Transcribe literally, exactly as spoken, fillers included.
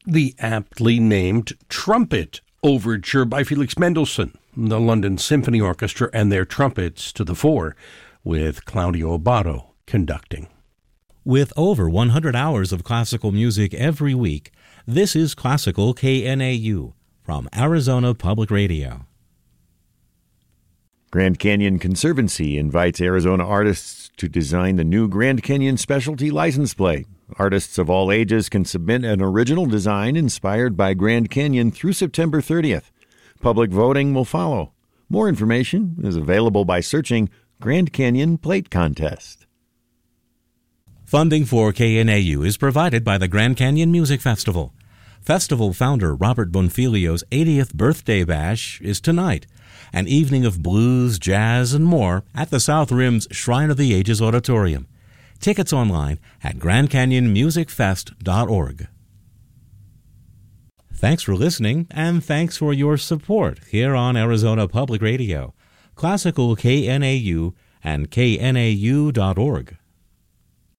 the aptly named Trumpet Overture by Felix Mendelssohn, the London Symphony Orchestra and their trumpets to the fore, with Claudio Abbado conducting. With over one hundred hours of classical music every week, this is Classical K N A U from Arizona Public Radio. Grand Canyon Conservancy invites Arizona artists to design the new Grand Canyon Specialty License Plate. Artists of all ages can submit an original design inspired by Grand Canyon through September thirtieth. Public voting will follow. More information is available by searching Grand Canyon Plate Contest. Funding for K N A U is provided by the Grand Canyon Music Festival. Festival founder Robert Bonfilio's eightieth birthday bash is tonight, an evening of blues, jazz, and more at the South Rim's Shrine of the Ages Auditorium. Tickets online at grand canyon music fest dot org. Thanks for listening, and thanks for your support here on Arizona Public Radio, Classical K N A U, and K N A U dot org.